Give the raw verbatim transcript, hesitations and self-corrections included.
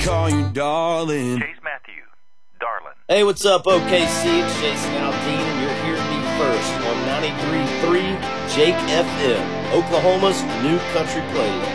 call you darling. Chase Matthew, darling. Hey, what's up, O K C? It's Jason Aldean, and you're hearing me first on ninety-three point three Jake F M, Oklahoma's new country playlist.